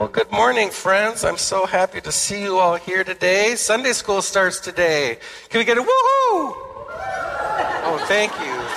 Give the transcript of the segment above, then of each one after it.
Well, good morning, friends. I'm so happy to see you all here today. Sunday school starts today. Can we get a woohoo? Oh, thank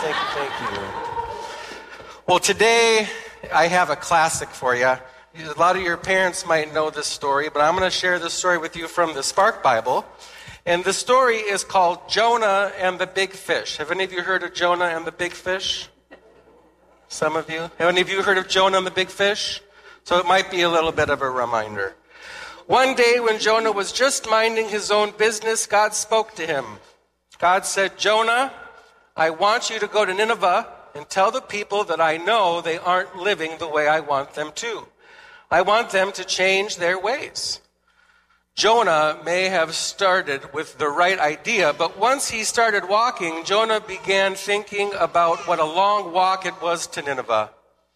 you. Well, today I have a classic for you. A lot of your parents might know this story, but I'm going to share this story with you from the Spark Bible. And the story is called Jonah and the Big Fish. Have any of you heard of Jonah and the Big Fish? Some of you? Have any of you heard of Jonah and the Big Fish? So it might be a little bit of a reminder. One day when Jonah was just minding his own business, God spoke to him. God said, Jonah, I want you to go to Nineveh and tell the people that I know they aren't living the way I want them to. I want them to change their ways. Jonah may have started with the right idea, but once he started walking, Jonah began thinking about what a long walk it was to Nineveh.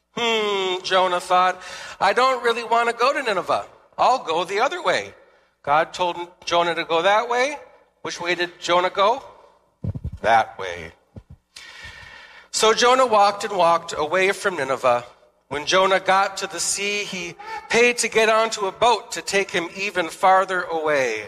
Jonah thought, I don't really want to go to Nineveh. I'll go the other way. God told Jonah to go that way. Which way did Jonah go? That way. So Jonah walked and walked away from Nineveh. When Jonah got to the sea, he paid to get onto a boat to take him even farther away.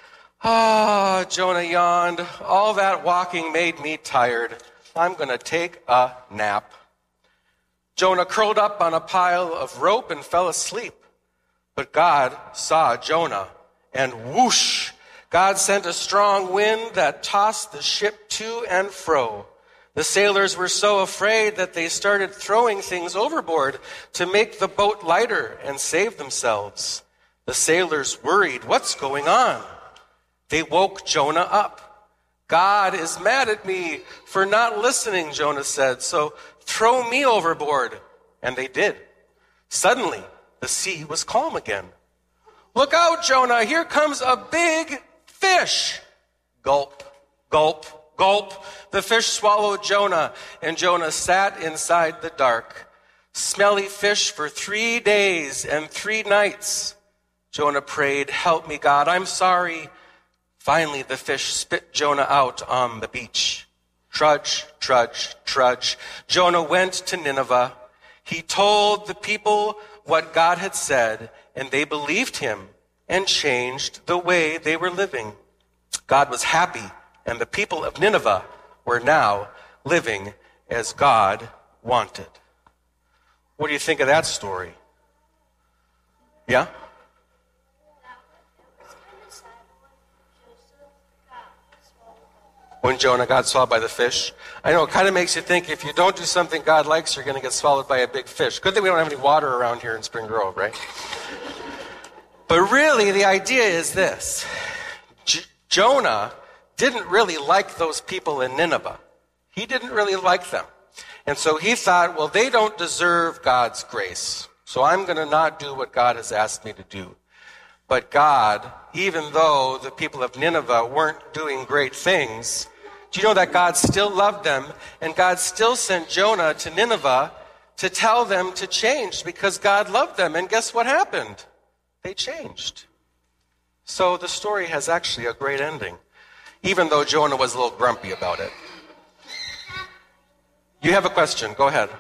Jonah yawned. All that walking made me tired. I'm going to take a nap. Jonah curled up on a pile of rope and fell asleep. But God saw Jonah, and whoosh, God sent a strong wind that tossed the ship to and fro. The sailors were so afraid that they started throwing things overboard to make the boat lighter and save themselves. The sailors worried, what's going on? They woke Jonah up. God is mad at me for not listening, Jonah said, so throw me overboard. And they did. Suddenly, the sea was calm again. Look out, Jonah, here comes a big fish. Gulp, gulp, gulp. The fish swallowed Jonah, and Jonah sat inside the dark. Smelly fish for 3 days and 3 nights. Jonah prayed, help me, God, I'm sorry. Finally, the fish spit Jonah out on the beach. Trudge, trudge, trudge. Jonah went to Nineveh. He told the people what God had said, and they believed him and changed the way they were living. God was happy, and the people of Nineveh were now living as God wanted. What do you think of that story? Yeah? When Jonah got swallowed by the fish. I know, it kind of makes you think if you don't do something God likes, you're going to get swallowed by a big fish. Good thing we don't have any water around here in Spring Grove, right? But really, the idea is this. Jonah didn't really like those people in Nineveh. He didn't really like them. And so he thought, well, they don't deserve God's grace. So I'm going to not do what God has asked me to do. But God, even though the people of Nineveh weren't doing great things, do you know that God still loved them, and God still sent Jonah to Nineveh to tell them to change because God loved them. And guess what happened? They changed. So the story has actually a great ending, even though Jonah was a little grumpy about it. You have a question. Go ahead.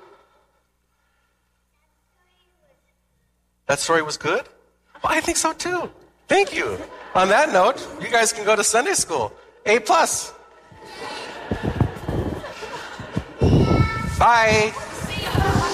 That story was good? Well, I think so too. Thank you. On that note, you guys can go to Sunday school. A+. Bye.